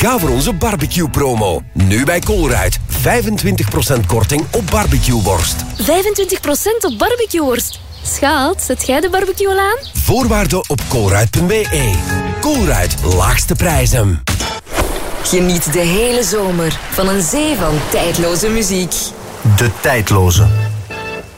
Ga voor onze barbecue-promo. Nu bij Colruyt. 25% korting op barbecueworst. 25% op barbecueworst. Schat, zet jij de barbecue al aan? Voorwaarden op colruyt.be. Colruyt, laagste prijzen. Geniet de hele zomer van een zee van tijdloze muziek. De tijdloze.